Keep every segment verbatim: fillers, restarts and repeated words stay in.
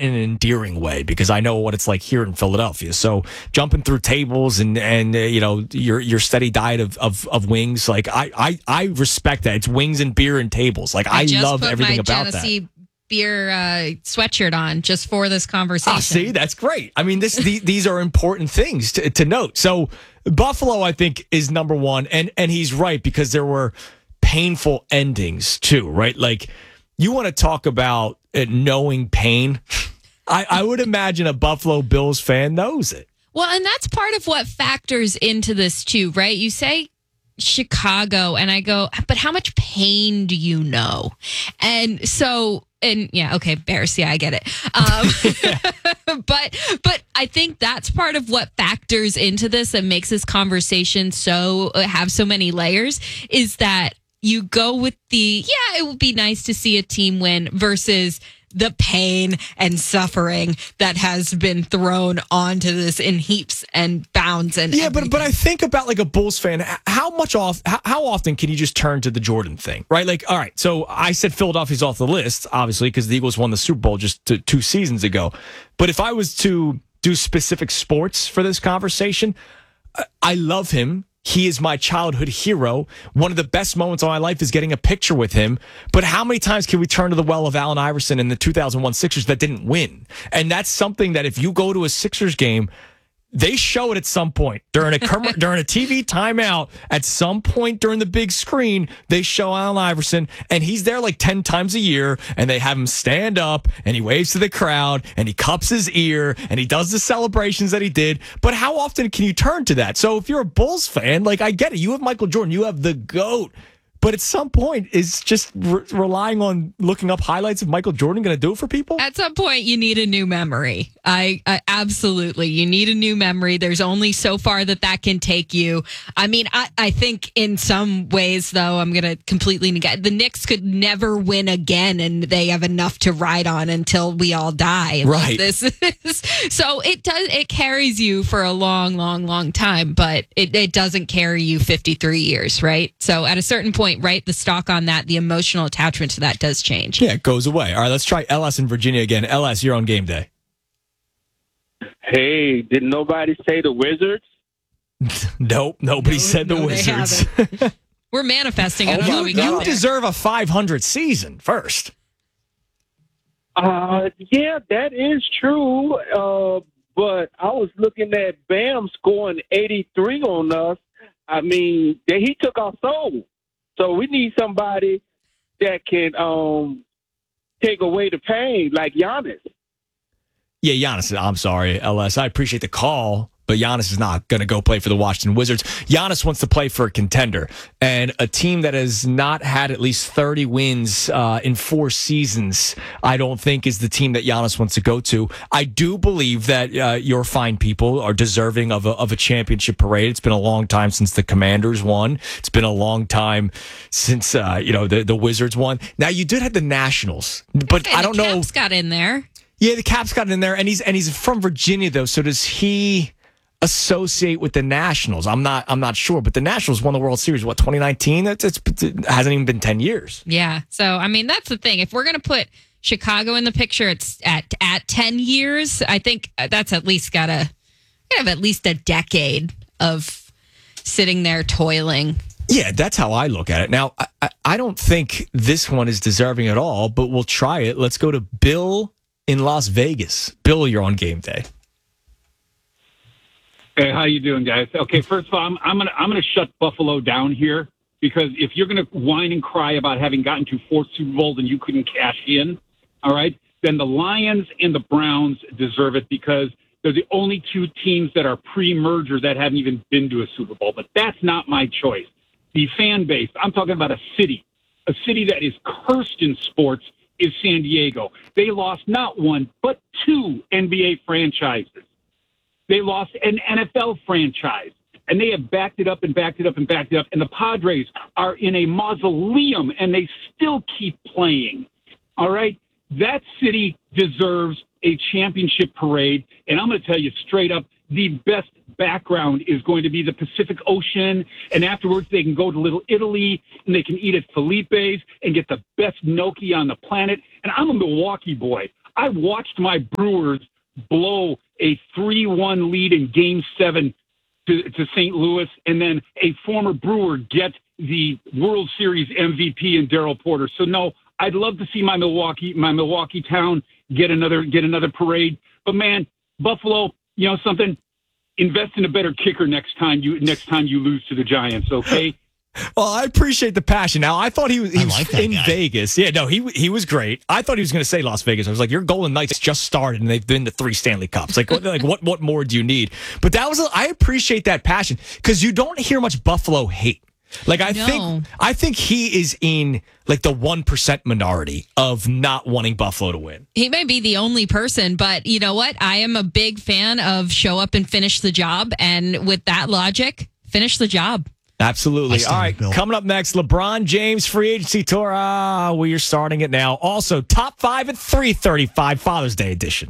in an endearing way because I know what it's like here in Philadelphia. So jumping through tables and and uh, you know your your steady diet of, of, of wings, like I, I I respect that. It's wings and beer and tables. Like I, I love everything about Genesee that. Beer uh, sweatshirt on just for this conversation. Ah, see, that's great. I mean, this the, these are important things to, to note. So Buffalo, I think, is number one, and and he's right because there were painful endings too, right? Like you want to talk about uh, knowing pain. I, I would imagine a Buffalo Bills fan knows it. Well, and that's part of what factors into this too, right? You say Chicago, and I go, but how much pain do you know? And so, and yeah, okay, Bears, yeah, I get it. Um, but but I think that's part of what factors into this and makes this conversation so have so many layers is that you go with the, yeah, it would be nice to see a team win versus the pain and suffering that has been thrown onto this in heaps and bounds. And yeah, everything. but but I think about like a Bulls fan, how much off, how, how often can you just turn to the Jordan thing, right? Like, all right, so I said Philadelphia's off the list, obviously, because the Eagles won the Super Bowl just two, two seasons ago. But if I was to do specific sports for this conversation, I love him. He is my childhood hero. One of the best moments of my life is getting a picture with him. But how many times can we turn to the well of Allen Iverson in the two thousand one Sixers that didn't win? And that's something that if you go to a Sixers game, they show it at some point during a during a T V timeout. At some point during the big screen, they show Allen Iverson, and he's there like ten times a year. And they have him stand up, and he waves to the crowd, and he cups his ear, and he does the celebrations that he did. But how often can you turn to that? So if you're a Bulls fan, like I get it, you have Michael Jordan, you have the GOAT. But at some point, is just re- relying on looking up highlights of Michael Jordan going to do it for people? At some point, you need a new memory. I, I absolutely, you need a new memory. There's only so far that that can take you. I mean, I, I think in some ways, though, I'm going to completely negate. The Knicks could never win again, and they have enough to ride on until we all die. Right. Like this is, so it does. It carries you for a long, long, long time, but it, it doesn't carry you fifty-three years, right? So at a certain point, right, the stock on that, the emotional attachment to that does change. Yeah, it goes away. All right, let's try L S in Virginia again. L S, you're on game day. Hey, did nobody say the Wizards? Nope, nobody No, said the no, they Wizards. We're manifesting it. Oh, while my we God. get You there. deserve a five hundred season first. Uh, yeah, that is true. Uh, but I was looking at Bam scoring eighty-three on us. I mean, that he took our soul. So we need somebody that can um, take away the pain, like Giannis. Yeah, Giannis, I'm sorry, L S. I appreciate the call, but Giannis is not going to go play for the Washington Wizards. Giannis wants to play for a contender, and a team that has not had at least thirty wins uh, in four seasons, I don't think is the team that Giannis wants to go to. I do believe that uh, your fine people are deserving of a, of a championship parade. It's been a long time since the Commanders won. It's been a long time since uh, you know the, the Wizards won. Now, you did have the Nationals, but Okay, I don't the know. Caps got in there. Yeah, the Caps got in there, and he's and he's from Virginia though. So does he associate with the Nationals? I'm not. I'm not sure. But the Nationals won the World Series. What, twenty nineteen? It's, it's, it hasn't even been ten years. Yeah. So I mean, that's the thing. If we're gonna put Chicago in the picture, it's at at ten years. I think that's at least gotta have at least a decade of sitting there toiling. Yeah, that's how I look at it. Now, I, I, I don't think this one is deserving at all, but we'll try it. Let's go to Bill in Las Vegas. Bill, you're on game day. Hey, how you doing, guys? Okay, first of all, I'm, I'm gonna I'm gonna shut Buffalo down here because if you're gonna whine and cry about having gotten to four Super Bowls and you couldn't cash in, all right, then the Lions and the Browns deserve it because they're the only two teams that are pre-merger that haven't even been to a Super Bowl. But that's not my choice. The fan base, I'm talking about a city, a city that is cursed in sports, is San Diego. They lost not one, but two N B A franchises. They lost an N F L franchise, and they have backed it up and backed it up and backed it up. And the Padres are in a mausoleum, and they still keep playing. All right? That city deserves a championship parade. And I'm going to tell you straight up, the best background is going to be the Pacific Ocean. And afterwards, they can go to Little Italy, and they can eat at Felipe's and get the best gnocchi on the planet. And I'm a Milwaukee boy. I watched my Brewers blow a three one lead in Game seven to, to Saint Louis, and then a former Brewer get the World Series M V P in Darryl Porter. So, no, I'd love to see my Milwaukee my Milwaukee town get another get another parade. But, man, Buffalo, you know something? Invest in a better kicker next time you next time you lose to the Giants, okay? Well, I appreciate the passion. Now, I thought he was, he was like in guy. Vegas. Yeah, no, he he was great. I thought he was going to say Las Vegas. I was like, your Golden Knights just started, and they've been to three Stanley Cups. Like, what, like what what more do you need? But that was, a, I appreciate that passion because you don't hear much Buffalo hate. Like, I No. think I think he is in like the one percent minority of not wanting Buffalo to win. He may be the only person, but you know what? I am a big fan of show up and finish the job. And with that logic, finish the job. Absolutely. All right, Bill. coming up next, LeBron James free agency tour. Ah, we are starting it now. Also, top five at three thirty-five, Father's Day edition.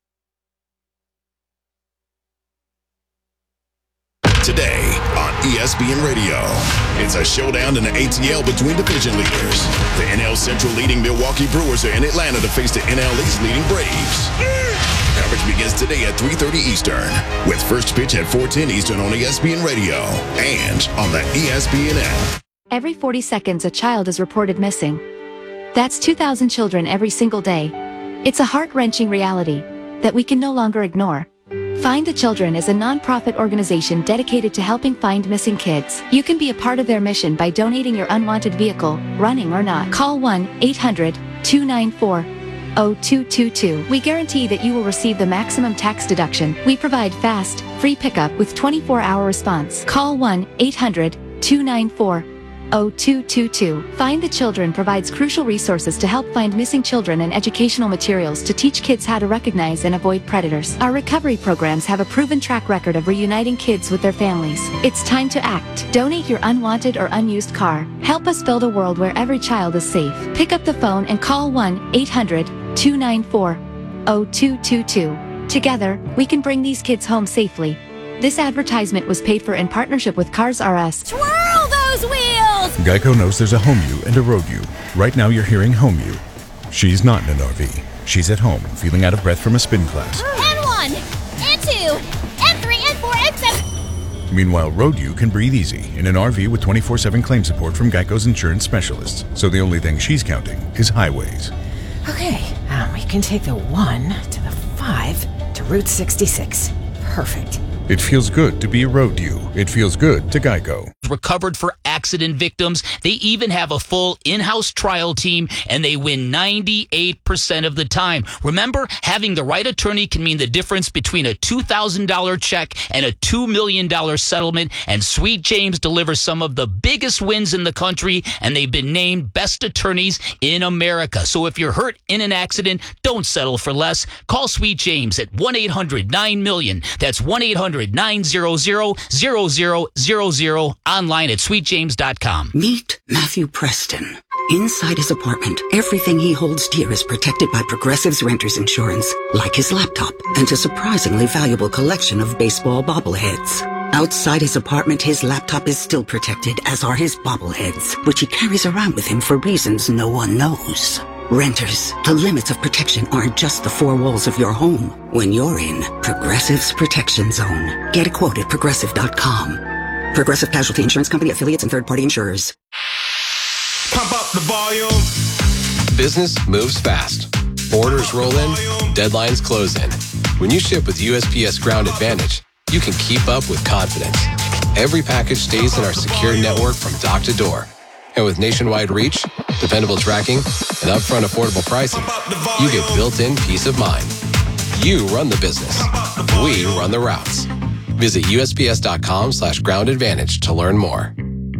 Today on E S P N Radio, it's a showdown in the A T L between division leaders. The N L Central leading Milwaukee Brewers are in Atlanta to face the N L East leading Braves. Coverage begins today at three thirty Eastern, with first pitch at four ten Eastern on E S P N Radio and on the E S P N app. Every forty seconds, a child is reported missing. That's two thousand children every single day. It's a heart-wrenching reality that we can no longer ignore. Find the Children is a non-profit organization dedicated to helping find missing kids. You can be a part of their mission by donating your unwanted vehicle, running or not. Call one eight hundred two nine four zero two two two. We guarantee that you will receive the maximum tax deduction. We provide fast, free pickup with twenty-four hour response. Call one eight hundred two nine four zero two two two. Find the Children provides crucial resources to help find missing children and educational materials to teach kids how to recognize and avoid predators. Our recovery programs have a proven track record of reuniting kids with their families. It's time to act. Donate your unwanted or unused car. Help us build a world where every child is safe. Pick up the phone and call one eight hundred two nine four zero two two two. Together, we can bring these kids home safely. This advertisement was paid for in partnership with Cars R Us. Twirl those wheels! Geico knows there's a home you and a road you. Right now you're hearing home you. She's not in an R V. She's at home, feeling out of breath from a spin class. And one, and two, and three, and four, and seven. Meanwhile, road you can breathe easy in an R V with twenty-four seven claim support from Geico's insurance specialists. So the only thing she's counting is highways. Okay, um, we can take the one to the five to Route sixty-six. Perfect. It feels good to be a road you. It feels good to Geico. Recovered for accident victims. They even have a full in-house trial team, and they win ninety-eight percent of the time. Remember, having the right attorney can mean the difference between a two thousand dollars check and a two million dollars settlement, and Sweet James delivers some of the biggest wins in the country, and they've been named best attorneys in America. So if you're hurt in an accident, don't settle for less. Call Sweet James at one eight hundred nine million. That's one eight hundred nine hundred zero zero zero zero zero. Online at sweet james dot com. Meet Matthew Preston. Inside his apartment, everything he holds dear is protected by Progressive's renter's insurance, like his laptop and a surprisingly valuable collection of baseball bobbleheads. Outside his apartment, his laptop is still protected, as are his bobbleheads, which he carries around with him for reasons no one knows. Renters, the limits of protection aren't just the four walls of your home. When you're in Progressive's Protection Zone, get a quote at progressive dot com. Progressive Casualty Insurance Company, affiliates, and third-party insurers. Pump up the volume. Business moves fast. Orders roll in, deadlines close in. When you ship with U S P S Ground Advantage, you can keep up with confidence. Every package stays in our secure network from dock to door. And with nationwide reach, dependable tracking, and upfront affordable pricing, you get built-in peace of mind. You run the business. We run the routes. Visit U S P S dot com slash ground advantage to learn more.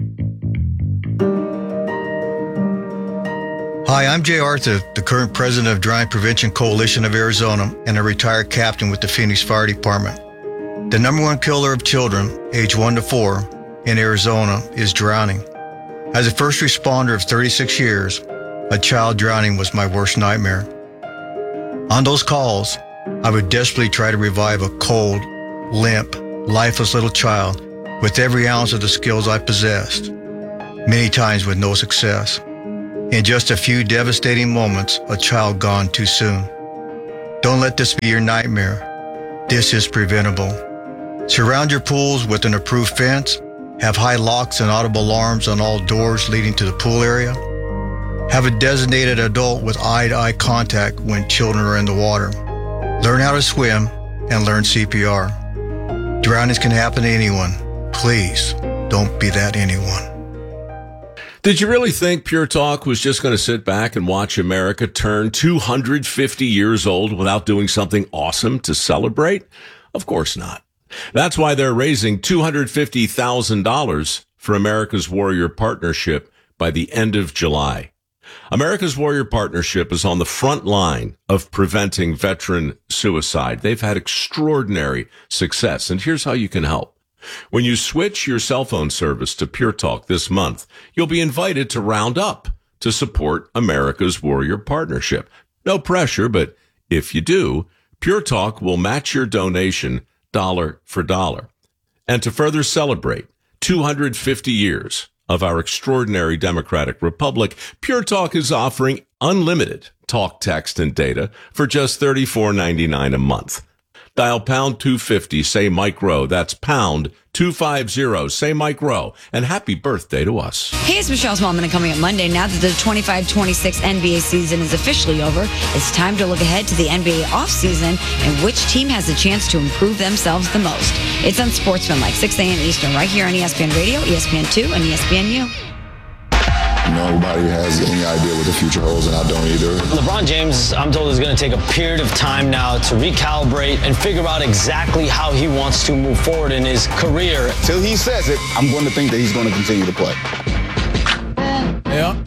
Hi, I'm Jay Arthur, the current president of Drowning Prevention Coalition of Arizona and a retired captain with the Phoenix Fire Department. The number one killer of children, age one to four, in Arizona is drowning. As a first responder of thirty-six years, a child drowning was my worst nightmare. On those calls, I would desperately try to revive a cold, limp, lifeless little child with every ounce of the skills I possessed, many times with no success. In just a few devastating moments, a child gone too soon. Don't let this be your nightmare. This is preventable. Surround your pools with an approved fence. Have high locks and audible alarms on all doors leading to the pool area. Have a designated adult with eye-to-eye contact when children are in the water. Learn how to swim and learn C P R. Drownings can happen to anyone. Please don't be that anyone. Did you really think Pure Talk was just going to sit back and watch America turn two hundred fifty years old without doing something awesome to celebrate? Of course not. That's why they're raising two hundred fifty thousand dollars for America's Warrior Partnership by the end of July. America's Warrior Partnership is on the front line of preventing veteran suicide. They've had extraordinary success, and here's how you can help. When you switch your cell phone service to Pure Talk this month, you'll be invited to round up to support America's Warrior Partnership. No pressure, but if you do, Pure Talk will match your donation dollar for dollar. And to further celebrate two hundred fifty years of our extraordinary democratic republic, Pure Talk is offering unlimited talk, text, and data for just thirty-four ninety-nine a month. Dial pound two fifty, say Mike Rowe. That's pound two fifty, say Mike Rowe. And happy birthday to us. Hey, it's Michelle Smallman, and coming up Monday, now that the twenty-five twenty-six N B A season is officially over, it's time to look ahead to the N B A offseason and which team has a chance to improve themselves the most. It's Unsportsmanlike, six a.m. Eastern, right here on E S P N Radio, E S P N two, and E S P N U. Nobody has any idea what the future holds, and I don't either. LeBron James, I'm told, is going to take a period of time now to recalibrate and figure out exactly how he wants to move forward in his career. Till he says it, I'm going to think that he's going to continue to play. Yeah.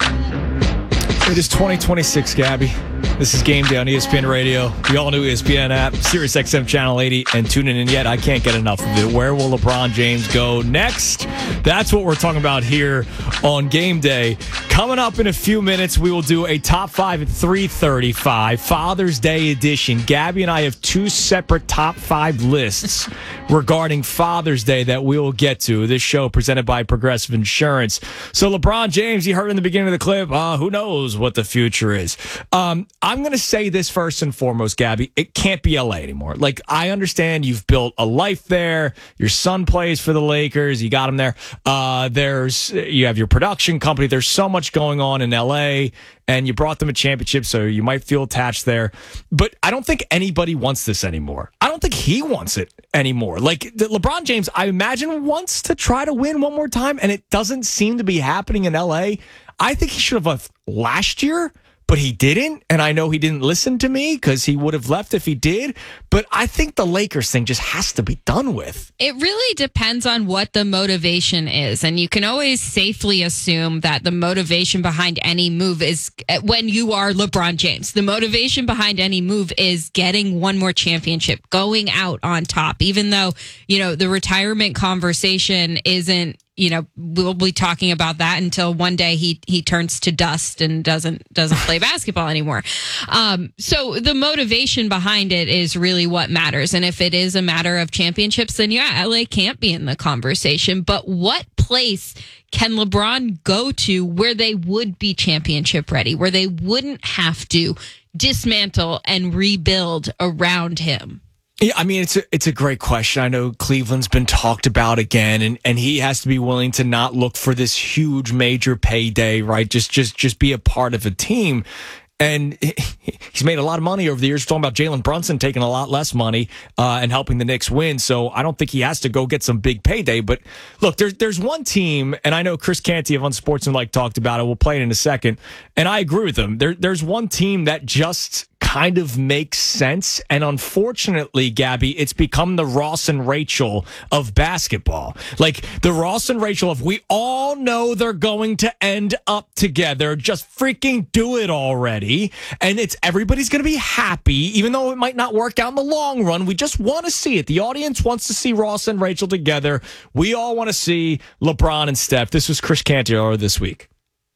It is twenty twenty-six, Gabby. This is Game Day on E S P N Radio, the all-new E S P N app, Sirius X M Channel eighty, and tuning in yet. I can't get enough of it. Where will LeBron James go next? That's what we're talking about here on Game Day. Coming up in a few minutes, we will do a top five at three thirty-five, Father's Day edition. Gabby and I have two separate top five lists regarding Father's Day that we will get to. This show presented by Progressive Insurance. So LeBron James, you heard in the beginning of the clip, uh, who knows what the future is. Um, I'm going to say this first and foremost, Gabby. It can't be L A anymore. Like, I understand you've built a life there. Your son plays for the Lakers. You got him there. Uh, there's, you have your production company. There's so much going on in L A, and you brought them a championship, so you might feel attached there. But I don't think anybody wants this anymore. I don't think he wants it anymore. Like, the LeBron James, I imagine, wants to try to win one more time, and it doesn't seem to be happening in L A. I think he should have left last year, but he didn't, and I know he didn't listen to me because he would have left if he did. But I think the Lakers thing just has to be done with. It really depends on what the motivation is, and you can always safely assume that the motivation behind any move is, when you are LeBron James, the motivation behind any move is getting one more championship, going out on top, even though, you know, the retirement conversation isn't, you know, we'll be talking about that until one day he he turns to dust and doesn't doesn't play basketball anymore. Um, so the motivation behind it is really what matters. And if it is a matter of championships, then yeah, L A can't be in the conversation. But what place can LeBron go to where they would be championship ready, where they wouldn't have to dismantle and rebuild around him? Yeah, I mean, it's a, it's a great question. I know Cleveland's been talked about again, and, and he has to be willing to not look for this huge major payday, right? Just just just be a part of a team. And he's made a lot of money over the years. We're talking about Jalen Brunson taking a lot less money uh, and helping the Knicks win. So I don't think he has to go get some big payday. But look, there's there's one team, and I know Chris Canty of Unsportsmanlike talked about it. We'll play it in a second. And I agree with him. There, there's one team that just kind of makes sense. And unfortunately, Gabby, it's become the Ross and Rachel of basketball. Like the Ross and Rachel of, we all know they're going to end up together. Just freaking do it already. And it's everybody's going to be happy, even though it might not work out in the long run. We just want to see it. The audience wants to see Ross and Rachel together. We all want to see LeBron and Steph. This was Chris Canty this week.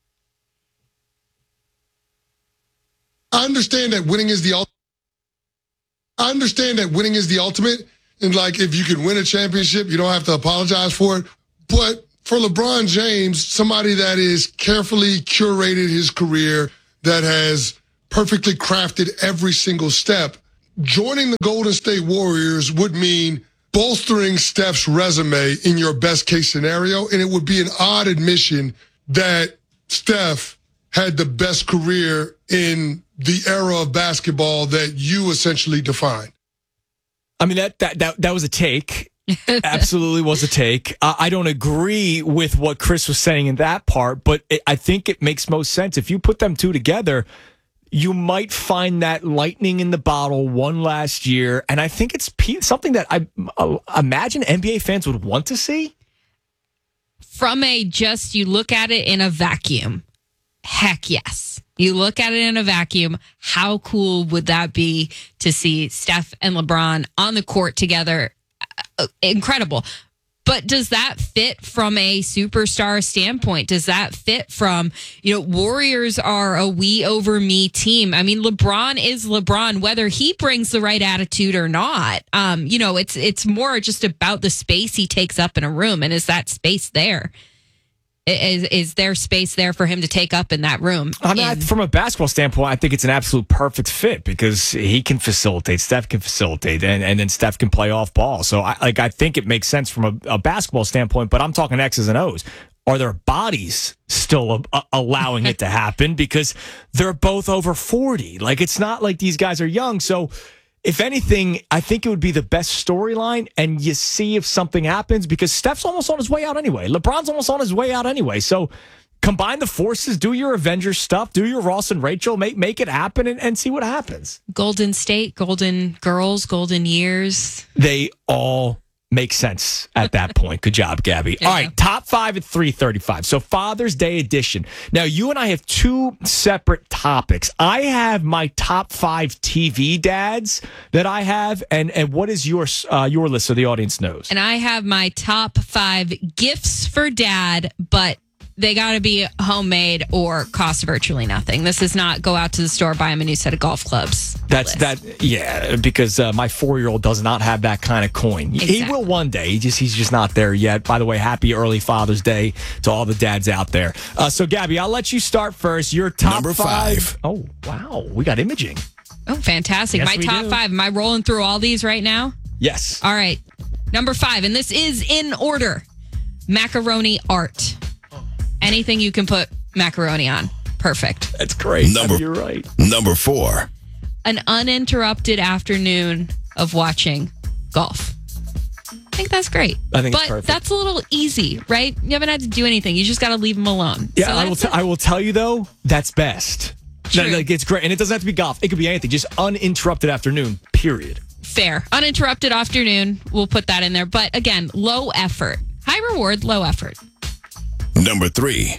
I understand that winning is the ultimate. I understand that winning is the ultimate. And like, if you can win a championship, you don't have to apologize for it. But for LeBron James, somebody that is carefully curated his career, that has perfectly crafted every single step, joining the Golden State Warriors would mean bolstering Steph's resume in your best case scenario, and it would be an odd admission that Steph had the best career in the era of basketball that you essentially defined. I mean, that that that, that was a take. Absolutely was a take. Uh, I don't agree with what Chris was saying in that part, but it, I think it makes most sense. If you put them two together, you might find that lightning in the bottle one last year. And I think it's pe- something that I uh, imagine N B A fans would want to see. From a just, you look at it in a vacuum. Heck yes. You look at it in a vacuum. How cool would that be to see Steph and LeBron on the court together? Uh, incredible. But does that fit from a superstar standpoint? Does that fit from, you know, Warriors are a we over me team. I mean, LeBron is LeBron, whether he brings the right attitude or not. Um, you know, it's it's more just about the space he takes up in a room. And is that space there? Is, is there space there for him to take up in that room? I mean, and, from a basketball standpoint, I think it's an absolute perfect fit because he can facilitate, Steph can facilitate, and, and then Steph can play off ball. So, I like I think it makes sense from a, a basketball standpoint, but I'm talking X's and O's. Are their bodies still a, allowing it to happen? Because they're both over forty. Like, it's not like these guys are young. So, if anything, I think it would be the best storyline, and you see if something happens because Steph's almost on his way out anyway. LeBron's almost on his way out anyway. So combine the forces, do your Avengers stuff, do your Ross and Rachel, make make it happen, and, and see what happens. Golden State, Golden Girls, Golden Years. They all make sense at that point. Good job, Gabby. All right, top five at three thirty-five. So Father's Day edition. Now, you and I have two separate topics. I have my top five T V dads that I have, and, and what is your, uh, your list so the audience knows? And I have my top five gifts for dad, but they got to be homemade or cost virtually nothing. This is not go out to the store, buy him a new set of golf clubs. That's list. that, yeah, because uh, my four-year-old does not have that kind of coin. Exactly. He will one day. He just He's just not there yet. By the way, happy early Father's Day to all the dads out there. Uh, so, Gabby, I'll let you start first. Your top Number five. five. Oh, wow. We got imaging. Oh, fantastic. Yes, my top do. five. Am I rolling through all these right now? Yes. All right. Number five, and this is in order. Macaroni art. Anything you can put macaroni on. Perfect. That's great. Number, You're right. Number four. An uninterrupted afternoon of watching golf. I think that's great. I think but it's perfect. That's a little easy, right? You haven't had to do anything. You just got to leave them alone. Yeah, so I will. T- I will tell you though, that's best. True. No, like, it's great, and it doesn't have to be golf. It could be anything. Just uninterrupted afternoon. Period. Fair. Uninterrupted afternoon. We'll put that in there. But again, low effort, high reward, low effort. Number three.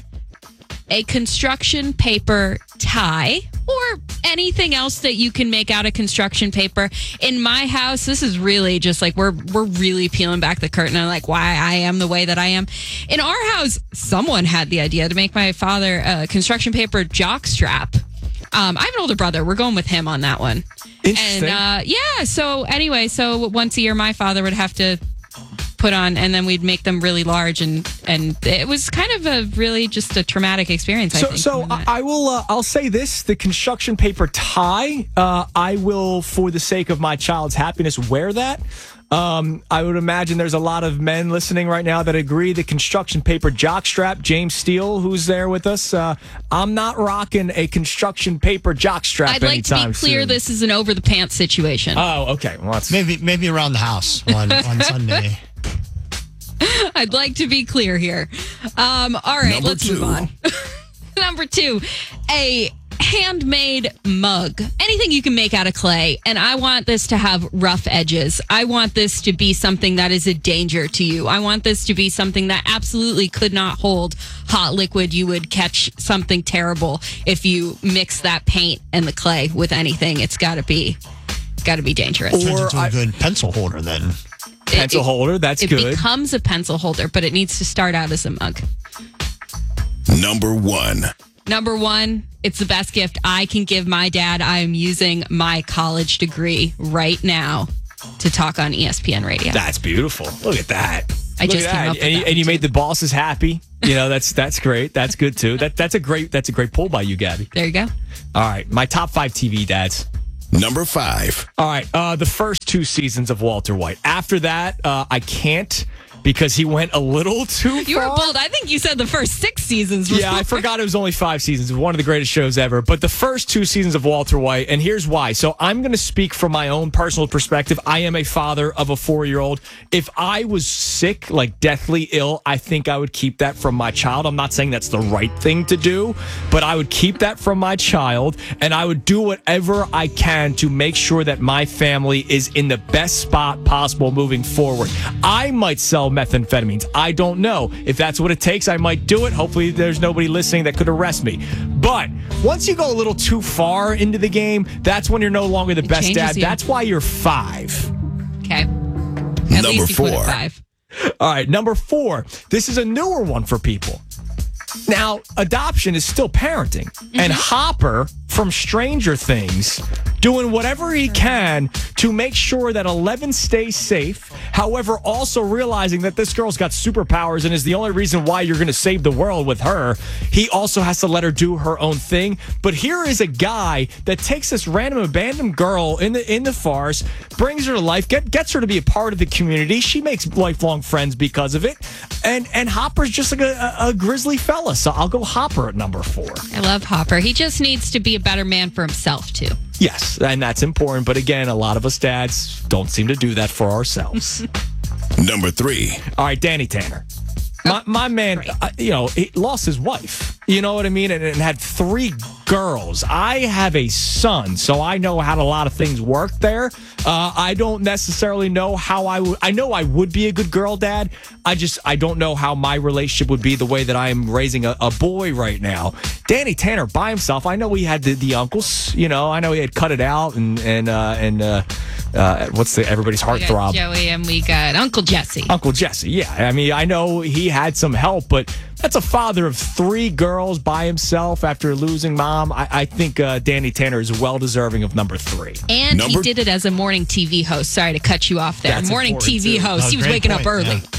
A construction paper tie or anything else that you can make out of construction paper. In my house, this is really just like we're we're really peeling back the curtain on like why I am the way that I am. In our house, someone had the idea to make my father a construction paper jock strap. Um, I have an older brother. We're going with him on that one. Interesting. And uh, yeah, so anyway, so once a year, my father would have to put on, and then we'd make them really large, and and it was kind of a really just a traumatic experience. I so, think. so I, I will. Uh, I'll say this: the construction paper tie. Uh, I will, for the sake of my child's happiness, wear that. Um, I would imagine there's a lot of men listening right now that agree. The construction paper jockstrap. James Steele, who's there with us. Uh, I'm not rocking a construction paper jockstrap. I'd like to be clear. Soon. This is an over the pants situation. Oh, okay. Well, that's... maybe maybe around the house on on Sunday. I'd like to be clear here. Um, all right, Number let's two. move on. Number two, a handmade mug. Anything you can make out of clay. And I want this to have rough edges. I want this to be something that is a danger to you. I want this to be something that absolutely could not hold hot liquid. You would catch something terrible if you mix that paint and the clay with anything. It's got to be, got to be dangerous. Turns into a good pencil holder then. Pencil it, holder, that's it good. It becomes a pencil holder, but it needs to start out as a mug. Number one. Number one, it's the best gift I can give my dad. I am using my college degree right now to talk on E S P N radio. That's beautiful. Look at that. I Look just at came that. up with and, you- that and you one, made the bosses happy. You know, that's that's great. That's good too. That that's a great that's a great pull by you, Gabby. There you go. All right, my top five T V dads. Number five. All right, uh, the first two seasons of Walter White. After that, uh, I can't because he went a little too far. You were bold. I think you said the first six seasons. Yeah, I forgot it was only five seasons. It was one of the greatest shows ever. But the first two seasons of Walter White, and here's why. So I'm going to speak from my own personal perspective. I am a father of a four-year-old. If I was sick, like deathly ill, I think I would keep that from my child. I'm not saying that's the right thing to do, but I would keep that from my child, and I would do whatever I can to make sure that my family is in the best spot possible moving forward. I might sell methamphetamines. I don't know. If that's what it takes, I might do it. Hopefully there's nobody listening that could arrest me. But once you go a little too far into the game, that's when you're no longer the It best changes dad. you. That's why you're five. Okay. At Number least you put it four. five. All right, number four. This is a newer one for people. Now, adoption is still parenting. Mm-hmm. And Hopper from Stranger Things doing whatever he can to make sure that Eleven stays safe. However, also realizing that this girl's got superpowers and is the only reason why you're going to save the world with her. He also has to let her do her own thing. But here is a guy that takes this random abandoned girl in the in the farce, brings her to life, get, gets her to be a part of the community. She makes lifelong friends because of it. And and Hopper's just like a, a, a grizzly fella. So I'll go Hopper at number four. I love Hopper. He just needs to be a better man for himself, too. Yes, and that's important. But again, a lot of us dads don't seem to do that for ourselves. Number three. All right, Danny Tanner. My, my man, uh, you know, he lost his wife. You know what I mean? And, and had three girls. I have a son, so I know how a lot of things work there. Uh, I don't necessarily know how I would. I know I would be a good girl dad. I just, I don't know how my relationship would be the way that I'm raising a, a boy right now. Danny Tanner by himself. I know he had the, the uncles. You know, I know he had cut it out and and uh, and uh, uh, what's the everybody's We got heartthrob? Joey and we got Uncle Jesse. Uncle Jesse, yeah. I mean, I know he had some help, but that's a father of three girls by himself after losing mom. I, I think uh, Danny Tanner is well deserving of number three. And Number- he did it as a morning T V host. Sorry to cut you off there. That's morning important, T V too. host. Oh, he was great waking point, up early. yeah.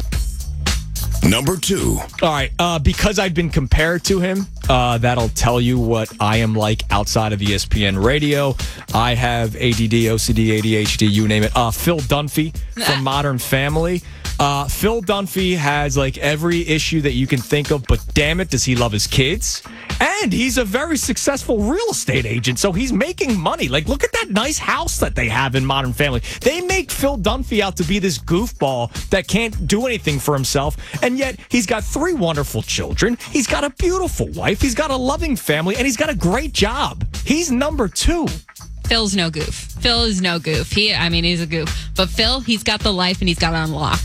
Number two. All right, uh, because I've been compared to him, uh, that'll tell you what I am like outside of E S P N radio. I have A D D, O C D, A D H D, you name it. Uh, Phil Dunphy from Modern Family. Uh, Phil Dunphy has like every issue that you can think of, but damn it, does he love his kids? And he's a very successful real estate agent, so he's making money. Like, look at that nice house that they have in Modern Family. They make Phil Dunphy out to be this goofball that can't do anything for himself, and yet he's got three wonderful children. He's got a beautiful wife. He's got a loving family, and he's got a great job. He's number two. Phil's no goof. Phil is no goof. He, I mean, he's a goof. But Phil, he's got the life and he's got it on lock.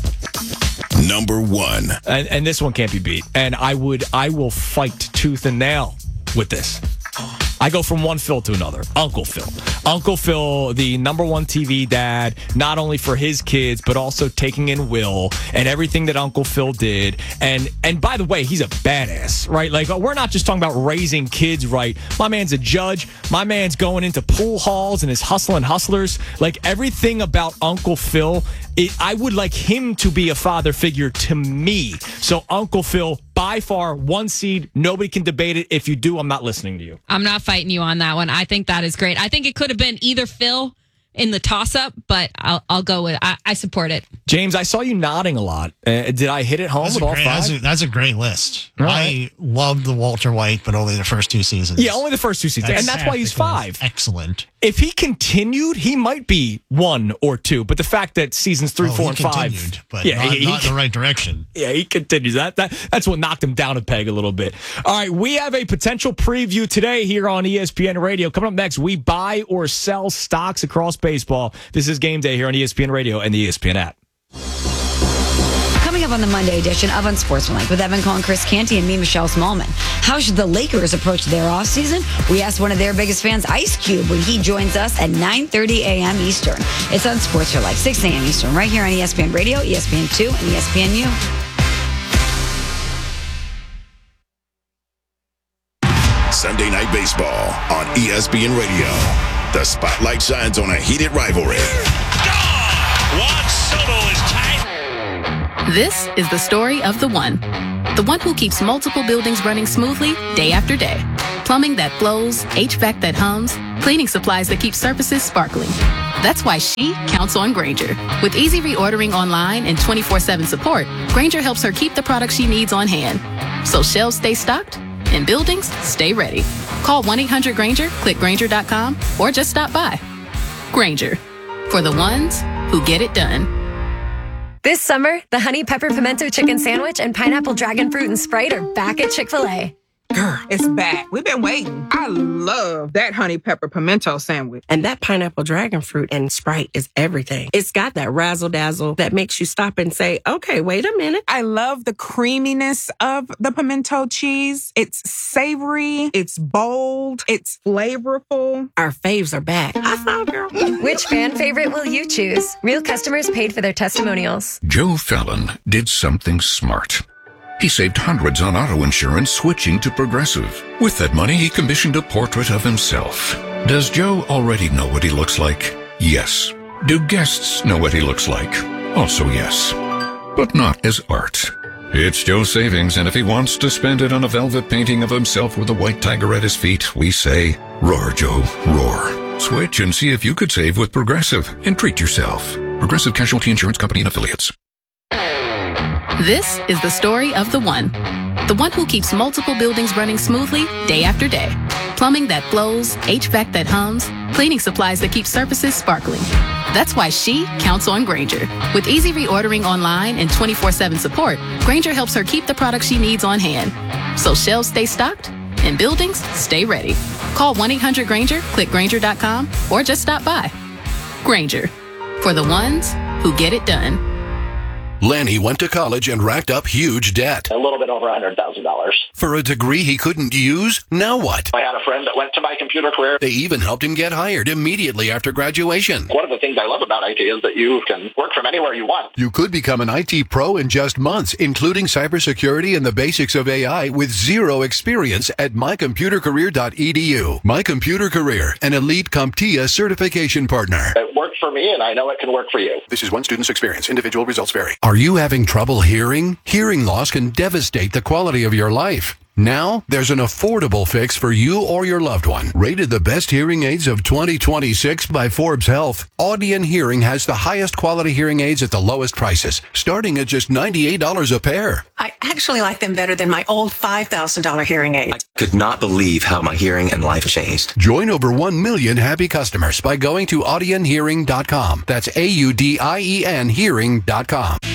Number one. And, and this one can't be beat. And I would, I will fight tooth and nail with this. I go from one Phil to another. Uncle Phil. Uncle Phil, the number one T V dad, not only for his kids, but also taking in Will and everything that Uncle Phil did. And and by the way, he's a badass, right? Like, we're not just talking about raising kids right. My man's a judge. My man's going into pool halls and is hustling hustlers. Like, everything about Uncle Phil, it, I would like him to be a father figure to me. So Uncle Phil, by far, one seed. Nobody can debate it. If you do, I'm not listening to you. I'm not fighting you on that one. I think that is great. I think it could have been either Phil in the toss-up, but I'll, I'll go with it. I, I support it. James, I saw you nodding a lot. Uh, did I hit it home That's with a, all great, five? that's, a, that's a great list. All I right. loved the Walter White, but only the first two seasons. Yeah, only the first two seasons. And that's why he's five. Excellent. If he continued, he might be one or two. But the fact that seasons three, Oh, four, he and five, continued, but yeah, not, he, not he, in the right direction. yeah, he continues. That that that's what knocked him down a peg a little bit. All right, we have a potential preview today here on E S P N Radio. Coming up next, we buy or sell stocks across baseball. This is Game Day here on E S P N Radio and the E S P N app. Coming up on the Monday edition of Unsportsmanlike with Evan Cohen, Chris Canty, and me, Michelle Smallman. How should the Lakers approach their offseason? We asked one of their biggest fans, Ice Cube, when he joins us at nine thirty a.m. Eastern. It's Unsportsmanlike, six a.m. Eastern, right here on E S P N Radio, E S P N two, and E S P N U. Sunday Night Baseball on E S P N Radio. The spotlight shines on a heated rivalry. Juan Soto is tight. This is the story of the one. The one who keeps multiple buildings running smoothly day after day. Plumbing that flows, H V A C that hums, cleaning supplies that keep surfaces sparkling. That's why she counts on Grainger. With easy reordering online and twenty-four seven support, Grainger helps her keep the products she needs on hand. So shelves stay stocked and buildings stay ready. Call one eight hundred Grainger, click Grainger dot com, or just stop by. Grainger, for the ones who get it done. This summer, the Honey Pepper Pimento Chicken Sandwich and Pineapple Dragon Fruit and Sprite are back at Chick-fil-A. Girl, it's back. We've been waiting. I love that Honey Pepper Pimento Sandwich. And that Pineapple Dragon Fruit and Sprite is everything. It's got that razzle-dazzle that makes you stop and say, okay, wait a minute. I love the creaminess of the pimento cheese. It's savory. It's bold. It's flavorful. Our faves are back. I thought, girl. Which fan favorite will you choose? Real customers paid for their testimonials. Joe Fallon did something smart. He saved hundreds on auto insurance switching to Progressive. With that money, he commissioned a portrait of himself. Does Joe already know what he looks like? Yes. Do guests know what he looks like? Also yes. But not as art. It's Joe's savings, and if he wants to spend it on a velvet painting of himself with a white tiger at his feet, we say, roar, Joe, roar. Switch and see if you could save with Progressive and treat yourself. Progressive Casualty Insurance Company and Affiliates. This is the story of the one. The one who keeps multiple buildings running smoothly day after day. Plumbing that flows, H V A C that hums, cleaning supplies that keep surfaces sparkling. That's why she counts on Grainger. With easy reordering online and twenty-four seven support, Grainger helps her keep the products she needs on hand. So shelves stay stocked and buildings stay ready. Call one eight hundred Grainger, click Grainger dot com, or just stop by. Grainger, for the ones who get it done. Lanny went to college and racked up huge debt. A little bit over one hundred thousand dollars. For a degree he couldn't use? Now what? I had a friend that went to My Computer Career. They even helped him get hired immediately after graduation. One of the things I love about I T is that you can work from anywhere you want. You could become an I T pro in just months, including cybersecurity and the basics of A I with zero experience at my computer career dot e d u. My Computer Career, an elite CompTIA certification partner. It worked for me, and I know it can work for you. This is one student's experience. Individual results vary. Are you having trouble hearing? Hearing loss can devastate the quality of your life. Now, there's an affordable fix for you or your loved one. Rated the best hearing aids of twenty twenty-six by Forbes Health, Audion Hearing has the highest quality hearing aids at the lowest prices, starting at just ninety-eight dollars a pair. I actually like them better than my old five thousand dollars hearing aid. I could not believe how my hearing and life changed. Join over one million happy customers by going to audion hearing dot com. That's A U D I E N hearing dot com.